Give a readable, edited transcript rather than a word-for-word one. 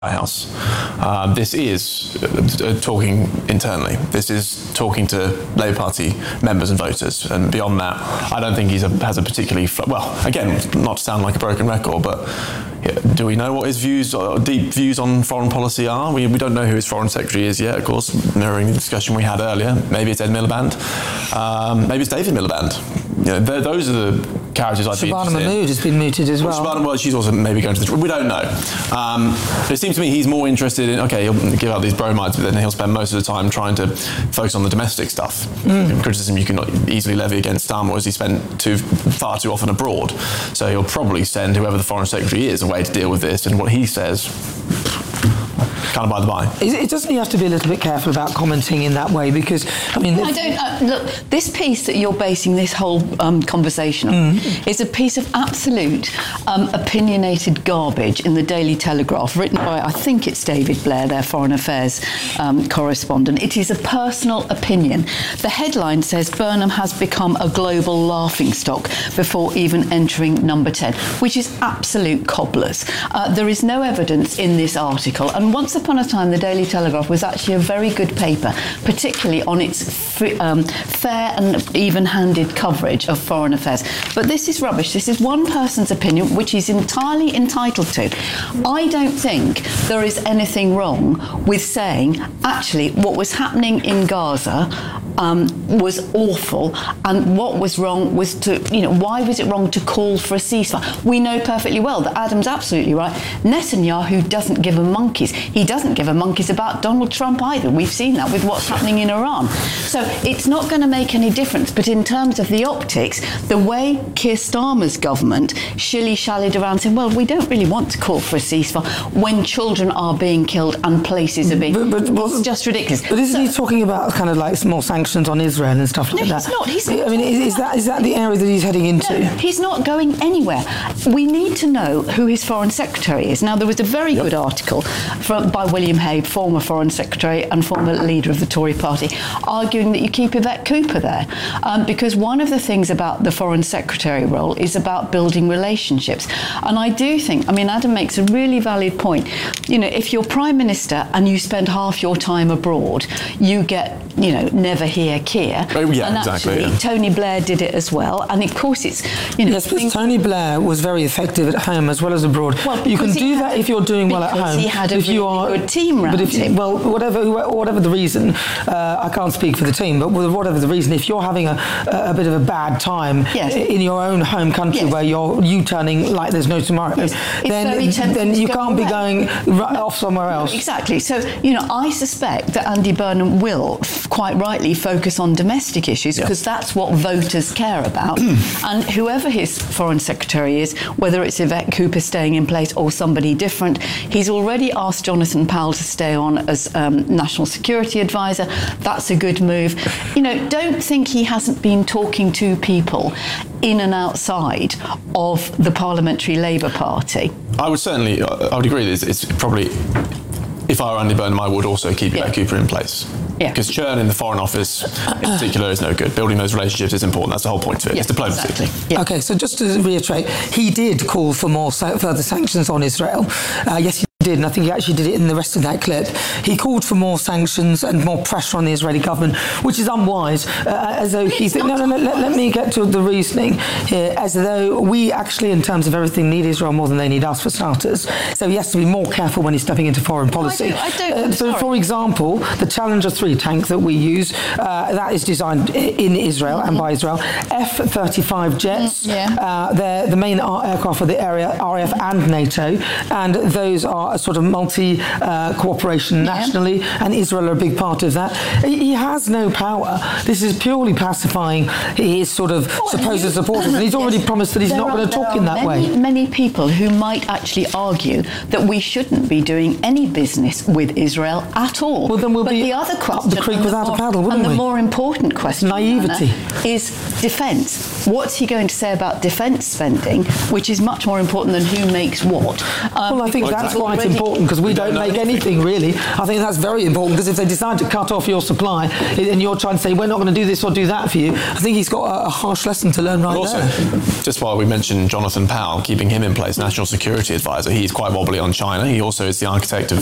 House. This is talking internally. This is talking to Labour Party members and voters, and beyond that, I don't think he has a particularly well. Again, not to sound like a broken record, but do we know what his deep views on foreign policy are? We don't know who his foreign secretary is yet. Of course, mirroring the discussion we had earlier. Maybe it's Ed Miliband. Maybe it's David Miliband. Those are the characters I'd be interested in. Shabana Mahmood has been mooted as well. Well, she's also maybe going to the... We don't know. It seems to me he's more interested in, okay, he'll give out these bromides, but then he'll spend most of the time trying to focus on the domestic stuff. Criticism you cannot easily levy against Starmer, as he spent far too often abroad. So he'll probably send whoever the foreign secretary is a way to deal with this, and what he says... kind of by the by. Doesn't he have to be a little bit careful about commenting in that way? Because, I mean... I don't... look, this piece that you're basing this whole conversation on is a piece of absolute opinionated garbage in the Daily Telegraph, written by, I think it's David Blair, their Foreign Affairs correspondent. It is a personal opinion. The headline says, Burnham has become a global laughingstock before even entering number 10, which is absolute cobblers. There is no evidence in this article, and once upon a time the Daily Telegraph was actually a very good paper, particularly on its fair and even-handed coverage of foreign affairs. But this is rubbish. This is one person's opinion, which he's entirely entitled to. I don't think there is anything wrong with saying, actually, what was happening in Gaza was awful, and what was wrong was why was it wrong to call for a ceasefire? We know perfectly well that Adam's absolutely right. Netanyahu doesn't give a monkeys. He doesn't give a monkeys about Donald Trump either. We've seen that with what's happening in Iran. So it's not going to make any difference. But in terms of the optics, the way Keir Starmer's government shilly-shallied around saying, well, we don't really want to call for a ceasefire when children are being killed and places are being... it's just ridiculous. But isn't he talking about kind of like small sanctions on Israel and stuff like that? No, he's not. I mean, is that the area that he's heading into? No, he's not going anywhere. We need to know who his foreign secretary is. Now, there was a very good article by William Hague, former foreign secretary and former leader of the Tory party, arguing that you keep Yvette Cooper there. Because one of the things about the foreign secretary role is about building relationships. And I do think, I mean, Adam makes a really valid point. If you're prime minister and you spend half your time abroad, you get, never hear Keir. Oh, yeah, and exactly. Actually, Tony Blair did it as well. And of course it's, Yes, but Tony Blair was very effective at home as well as abroad. Well, you can do that if you're doing well at home. He had a really good team around him. Well, whatever the reason, I can't speak for the team, but whatever the reason, if you're having a bit of a bad time in your own home country where you're U-turning like there's no tomorrow, then you can't be going off somewhere else. Exactly. So, I suspect that Andy Burnham will quite rightly focus on domestic issues because that's what voters care about. And whoever his foreign secretary is, whether it's Yvette Cooper staying in place or somebody different, he's already asked Jonathan Powell to stay on as National Security Advisor. That's a good move. Don't think he hasn't been talking to people in and outside of the Parliamentary Labour Party. I would agree that it's probably... If I were Andy Burnham, I would also keep Yvette Cooper in place. Because churn in the Foreign Office in particular is no good. Building those relationships is important. That's the whole point of it. It's diplomacy. Exactly. Okay, so just to reiterate, he did call for more further sanctions on Israel. Yes, he did, and I think he actually did it in the rest of that clip. He called for more sanctions and more pressure on the Israeli government, which is unwise, as though he said, let me get to the reasoning here, as though we actually, in terms of everything, need Israel more than they need us, for starters. So he has to be more careful when he's stepping into foreign policy. I don't. So, for example, the Challenger 3 tank that we use, that is designed in Israel and by Israel. F-35 jets, they're the main aircraft for the area, RAF and NATO, and those are a sort of multi-cooperation nationally, and Israel are a big part of that. He has no power. This is purely pacifying his sort of supposed supporters, and he's already promised that he's not going to talk in that way. Many people who might actually argue that we shouldn't be doing any business with Israel at all. Well, then we'll be the other question, up the creek without a paddle, wouldn't we? And the more important question, naivety, Anna, is defence. What's he going to say about defence spending, which is much more important than who makes what? Well, I think that's quite important, because we don't make anything, really. I think that's very important, because if they decide to cut off your supply and you're trying to say, we're not going to do this or do that for you, I think he's got a harsh lesson to learn there. Just while we mentioned Jonathan Powell, keeping him in place, National Security Advisor, he's quite wobbly on China. He also is the architect of